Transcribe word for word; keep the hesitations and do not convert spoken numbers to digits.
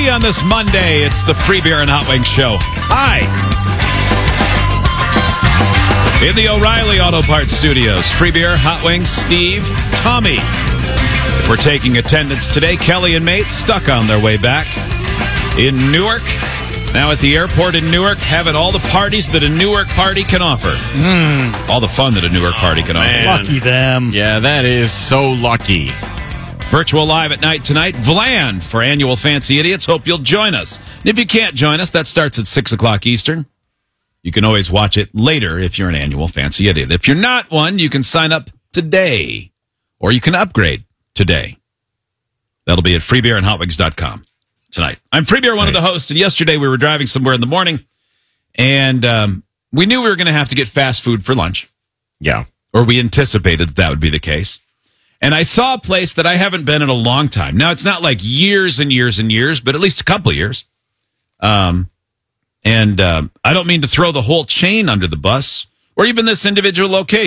thirty on this Monday. It's the Free Beer and Hot Wings Show. Hi. In the O'Reilly Auto Parts Studios, Free Beer, Hot Wings, Steve, Tommy. We're taking attendance today. Kelly and Mate stuck on their way back in Newark. Now at the airport in Newark, having all the parties that a Newark party can offer. Mm. All the fun that a Newark party can oh, offer. Man. Lucky them. Yeah, that is so lucky. Virtual Live at night tonight, Vland for Annual Fancy Idiots. Hope you'll join us. And if you can't join us, that starts at six o'clock Eastern. You can always watch it later if you're an Annual Fancy Idiot. If you're not one, you can sign up today. Or you can upgrade today. That'll be at free beer and hot wings dot com tonight. I'm Free Beer, one nice. of the hosts, and yesterday we were driving somewhere in the morning, and um, we knew we were going to have to get fast food for lunch. Yeah. Or we anticipated that, that would be the case. And I saw a place that I haven't been in a long time. Now, it's not like years and years and years, but at least a couple of years. Um, and uh, I don't mean to throw the whole chain under the bus, or even this individual location.